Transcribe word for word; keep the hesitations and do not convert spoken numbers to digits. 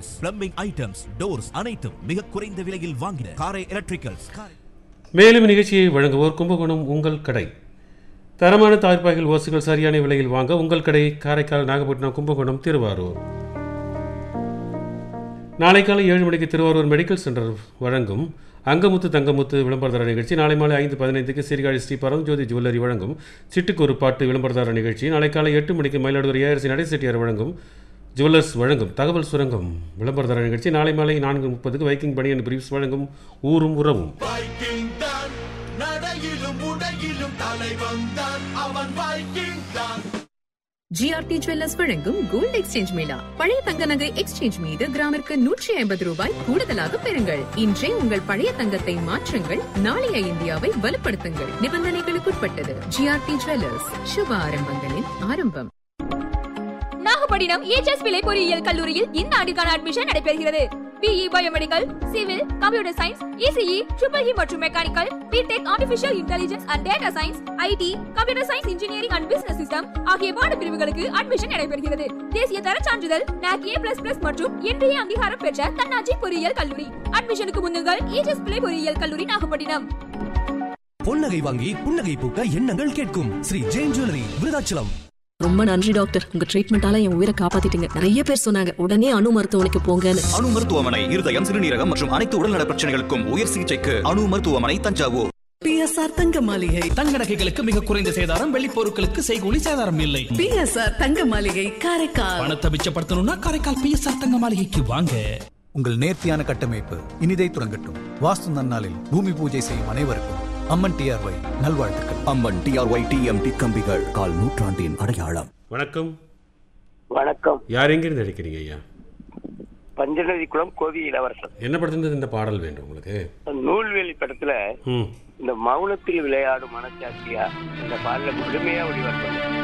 Wires, plumbing items, doors அனைத்தும் மிக குறைந்த விலையில் வாங்கின காரை எலக்ட்ரிக்கல்ஸ். மேலும் நிகழ்ச்சியை வழங்குவோர் கும்பகோணம் உங்கள் கடை. தரமான தாய்ப்பாய்கள் ஓசுகள் சரியான விலையில் வாங்க உங்கள் கடை. காரைக்கால், நாகப்பட்டினம், கும்பகோணம், திருவாரூர். நாளை காலை ஏழு மணிக்கு திருவாரூர் மெடிக்கல் சென்டர் வழங்கும் அங்கமுத்து தங்கமுத்து விளம்பரதார நிகழ்ச்சி. நாளை மாலை ஐந்து பதினைந்துக்கு சீர்காழி ஸ்ரீ பரஞ்சோதி ஜுவல்லரி வழங்கும் சிட்டுக்கு ஒரு பாட்டு விளம்பரதார நிகழ்ச்சி. நாளை காலை எட்டு மணிக்கு மயிலாடுதுறை ஏஆர்சி நடைசெட்டியார் வழங்கும் ஜுவல்லர்ஸ் வழங்கும் தகவல் சுரங்கம் விளம்பரதார நிகழ்ச்சி. நாளை மாலை நான்கு முப்பதுக்கு வைக்கிங் பனியன் பிரீஃப்ஸ் வழங்கும் ஊரும் உறவும். ஜிஆர்டி ஜுவல்லர்ஸ் வழங்கும் கோல்ட் எக்ஸ்சேஞ்ச் மேளா. பழைய தங்க நகை எக்ஸ்சேஞ்ச் மீது கிராமிற்கு நூற்றி ஐம்பது ரூபாய் கூடுதலாக பெறுங்கள். இன்றே உங்கள் பழைய தங்கத்தை மாற்றுங்கள், நாளைய இந்தியாவை வலுப்படுத்துங்கள். நிபந்தனைகளுக்குட்பட்டது. ஜிஆர்டி ஜுவல்லர்ஸ், சுப ஆரம்பங்களின் ஆரம்பம். நாகப்பட்டினம் ஏஎச்எஸ் பிள்ளை பொறியியல் கல்லூரியில் இந்த ஆண்டுக்கான அட்மிஷன் நடைபெறுகிறது. BE biomedical, civil, computer science, ECE, triple E மற்றும் mechanical, BTech, artificial intelligence and data science, ID, computer science, engineering and business system ஆகிய பாடப்பிரிவுகளுக்கு அட்மிஷன் நடைபெறுகிறது. தேசிய தர சான்றிதழ் நாக் ஏ பிளஸ் பிளஸ் மற்றும் இன்றைய அங்கீகாரம் பெற்ற தன்னாட்சி பொறியியல் கல்லூரி. அட்மிஷனுக்கு முன்னுங்கள் ஏஎச்எஸ் பிள்ளை பொறியியல் கல்லூரி, நாகப்பட்டினம். பொன்னகை வாங்கி புன்னகை பூக்க எண்ணங்கள் கேட்கும் ஸ்ரீ ஜெயின் ஜுவல்லரி, விருதாச்சலம். ரொம்ப நன்றி டாக்டர், உங்க ட்ரீட்மெண்டால என் உயிரை காப்பாத்திட்டீங்க. நிறைய பேர் சொன்னாங்க உடனே அணு மருத்துவமனைக்கு போங்கன்னு. அணு மருத்துவமனை இருதயம், சிறுநீரகம் மற்றும் அனைத்து உடல்நல பிரச்சனைகளுக்கும் உயர் சிகிச்சைக்கு அணு மருத்துவமனை, தஞ்சாவூர். பிஎஸ்ஆர் தங்க மாளிகை. தங்க நகைகளுக்கு மிக குறைந்த சேதாரம், வெள்ளி பொருட்களுக்கு செய்கூலி சேதாரம் இல்லை. பிஎஸ்ஆர் தங்க மாளிகை, காரைக்கால். பணத்தை மிச்சப்படுத்தணும்னா காரைக்கால் பிஎஸ்ஆர் தங்க மாளிகைக்கு வாங்க. உங்கள் நேர்த்தியான கட்டமைப்பு இனிதை துறங்கட்டும். வாஸ்து நன்னாளில் பூமி பூஜை செய்யும் அனைவருக்கும் அம்மன் டிஆர்ஒய் நல்வாழ்த்துக்கள். அம்மன் டிஆர்ஒய் டிஎம்டி கம்பிகள், கால் நூற்றாண்டின் அடையாளம். வணக்கம். வணக்கம். யார் எங்கிருந்து அடிக்கிறீங்க ஐயா? பஞ்சநதி குளம் கோவி இளவரசன். என்ன படத்துல இந்த பாடல் வேண்டும் உங்களுக்கு? நூல்வேலி படத்துல இந்த மௌனத்தில் விளையாடும் மனசாட்சியா இந்த பாடல முழுமையா ஒளிவரப்படும்.